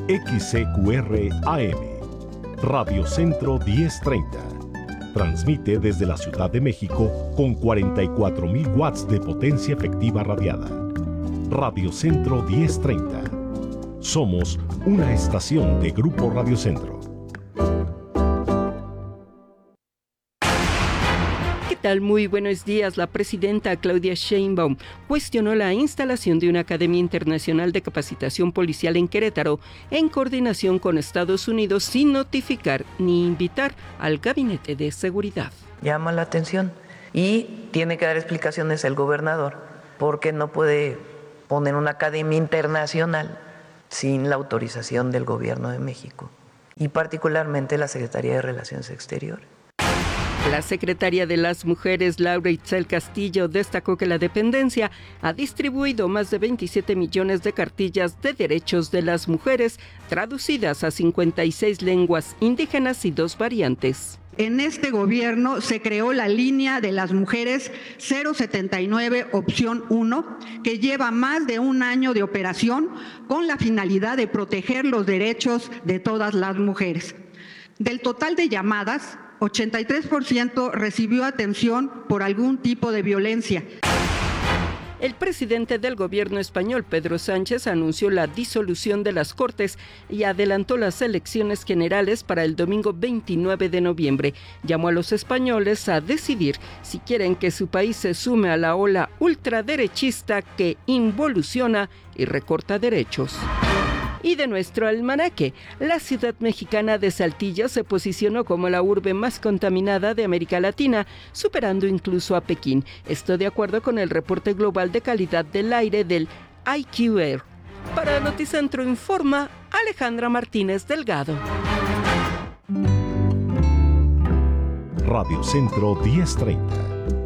XCQR AM, Radio Centro 1030. Transmite desde la Ciudad de México con 44,000 watts de potencia efectiva radiada. Radio Centro 1030. Somos una estación de Grupo Radio Centro. ¿Qué tal? Muy buenos días. La presidenta Claudia Sheinbaum cuestionó la instalación de una Academia Internacional de Capacitación Policial en Querétaro en coordinación con Estados Unidos sin notificar ni invitar al Gabinete de Seguridad. Llama la atención y tiene que dar explicaciones el gobernador porque no puede poner una academia internacional sin la autorización del Gobierno de México y particularmente la Secretaría de Relaciones Exteriores. La secretaria de las Mujeres, Laura Itzel Castillo, destacó que la dependencia ha distribuido más de 27 millones de cartillas de derechos de las mujeres, traducidas a 56 lenguas indígenas y 2 variantes. En este gobierno se creó la línea de las mujeres 079 opción 1, que lleva más de un año de operación con la finalidad de proteger los derechos de todas las mujeres. Del total de llamadas, 83% recibió atención por algún tipo de violencia. El presidente del gobierno español, Pedro Sánchez, anunció la disolución de las Cortes y adelantó las elecciones generales para el domingo 29 de noviembre. Llamó a los españoles a decidir si quieren que su país se sume a la ola ultraderechista que involuciona y recorta derechos. Y de nuestro almanaque, la ciudad mexicana de Saltillo se posicionó como la urbe más contaminada de América Latina, superando incluso a Pekín. Esto de acuerdo con el reporte global de calidad del aire del IQAir. Para Noticentro informa Alejandra Martínez Delgado. Radio Centro 1030.